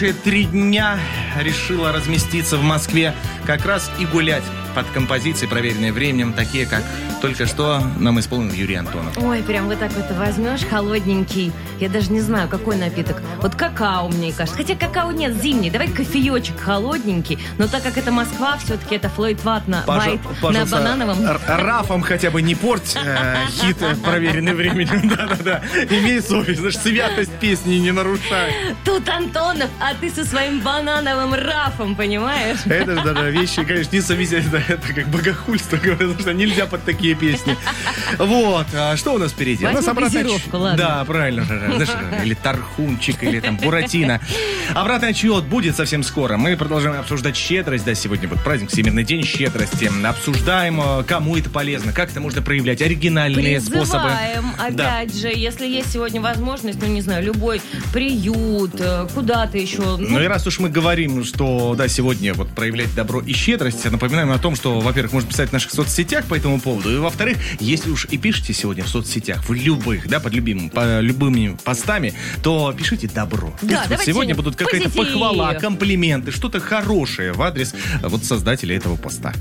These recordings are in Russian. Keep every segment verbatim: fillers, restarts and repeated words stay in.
Три дня решила разместиться в Москве как раз и гулять под композиции, проверенные временем, такие, как только что нам исполнил Юрий Антонов. Ой, прям вот так вот возьмешь, холодненький. Я даже не знаю, какой напиток. Вот какао, мне кажется. Хотя какао нет, зимний. Давай кофеечек холодненький. Но так как это Москва, все-таки это Флойд Вайт на, на банановом. Р- Рафом хотя бы не порть э, хит, проверенный временем. Да-да-да. Имей совесть, значит, святость песни не нарушай. Тут Антонов, а ты со своим банановым Рафом, понимаешь? Это же даже вещи, конечно, несовместимые. Это как богохульство, потому что нельзя под такие песни. Вот, а что у нас впереди? Возьму у нас обратный газировку, ладно. Да, правильно. Знаешь, или Тархунчик, или там Буратино. Обратный отчет будет совсем скоро. Мы продолжаем обсуждать щедрость. Да, сегодня вот праздник, Всемирный день щедрости. Обсуждаем, кому это полезно, как это можно проявлять, оригинальные Призываем, способы. опять да. же, если есть сегодня возможность, ну, не знаю, любой приют, куда-то еще. Ну, ну и раз уж мы говорим, что, да, сегодня вот проявлять добро и щедрость, напоминаем о том, что, во-первых, можно писать в наших соцсетях по этому поводу, и, во-вторых, если уж и пишете сегодня в соцсетях, в любых, да, под любимым, по любыми постами, то пишите добро. Да, вот сегодня будут какая-то позитив. похвала, комплименты, что-то хорошее в адрес вот создателя этого поста.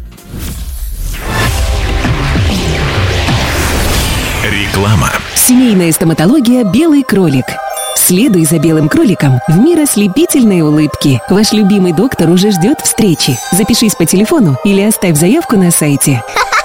Реклама. Семейная стоматология «Белый кролик». Следуй за белым кроликом в мир ослепительной улыбки. Ваш любимый доктор уже ждет встречи. Запишись по телефону или оставь заявку на сайте.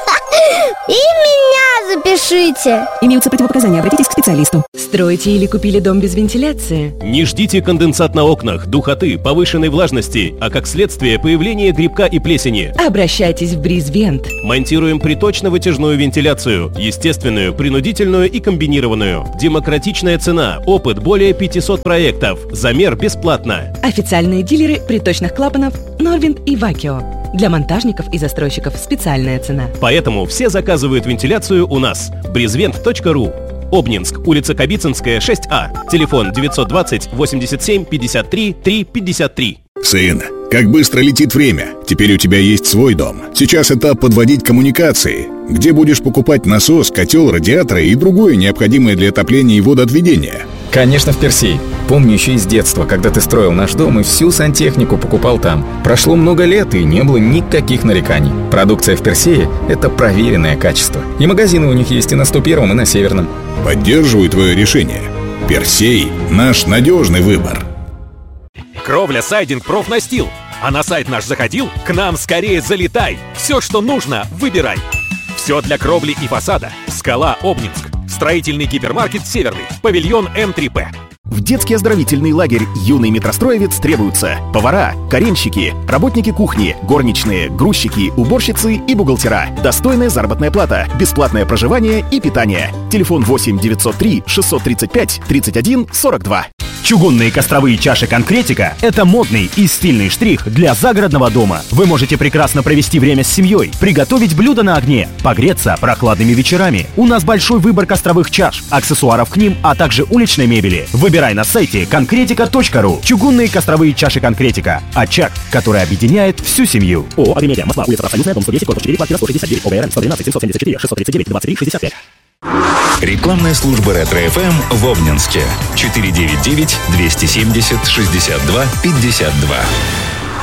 И меня запишите. Имеются противопоказания, обратитесь к специалисту. Строите или купили дом без вентиляции? Не ждите конденсат на окнах, духоты, повышенной влажности, а как следствие появление грибка и плесени. Обращайтесь в Бризвент. Монтируем приточно-вытяжную вентиляцию, естественную, принудительную и комбинированную. Демократичная цена, опыт более пятисот проектов, замер бесплатно. Официальные дилеры приточных клапанов Норвинд и Вакио. Для монтажников и застройщиков специальная цена. Поэтому все заказывают вентиляцию у нас. бризвент точка ру. Обнинск, улица Кабицинская, шесть А. Телефон девятьсот двадцать восемьдесят семь пятьдесят три три пятьдесят три. Сын, как быстро летит время. Теперь у тебя есть свой дом. Сейчас этап подводить коммуникации. Где будешь покупать насос, котел, радиаторы и другое необходимое для отопления и водоотведения? Конечно, в Персей. Помню еще из детства, когда ты строил наш дом и всю сантехнику покупал там. Прошло много лет и не было никаких нареканий. Продукция в Персее – это проверенное качество. И магазины у них есть и на сто первом, и на Северном. Поддерживаю твое решение. Персей – наш надежный выбор. Кровля, сайдинг, профнастил. А на сайт наш заходил? К нам скорее залетай. Все, что нужно, выбирай. Все для кровли и фасада. Скала Обнинск. Строительный гипермаркет Северный. Павильон М три П. В детский оздоровительный лагерь «Юный метростроевец» требуются повара, каренщики, работники кухни, горничные, грузчики, уборщицы и бухгалтера. Достойная заработная плата, бесплатное проживание и питание. Телефон восемь девятьсот три шестьсот тридцать пять тридцать один сорок два. Чугунные костровые чаши «Конкретика» — это модный и стильный штрих для загородного дома. Вы можете прекрасно провести время с семьей, приготовить блюдо на огне, погреться прохладными вечерами. У нас большой выбор костровых чаш, аксессуаров к ним, а также уличной мебели. Выбирай на сайте конкретика точка ру. Чугунные костровые чаши «Конкретика». Очаг, который объединяет всю семью. ООО «Агримедиа», Москва, улица Профсоюзная, дом сто десять, корпус четыре, квартира сто шестьдесят девять, ОГРН сто тринадцать семьсот семьдесят четыре шестьсот тридцать девять двадцать три шестьдесят пять. Рекламная служба Ретро-эф эм в Обнинске. четыре девять девять двести семьдесят шестьдесят два пятьдесят два.